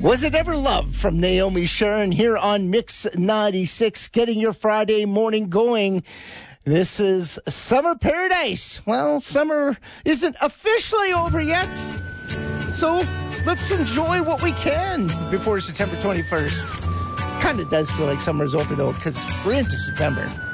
Was It Ever Love from Naomi Sharon here on Mix 96, getting your Friday morning going. This is Summer Paradise. Well, summer isn't officially over yet, so let's enjoy what we can before September 21st. Kind of does feel like summer's over, though, because we're into September.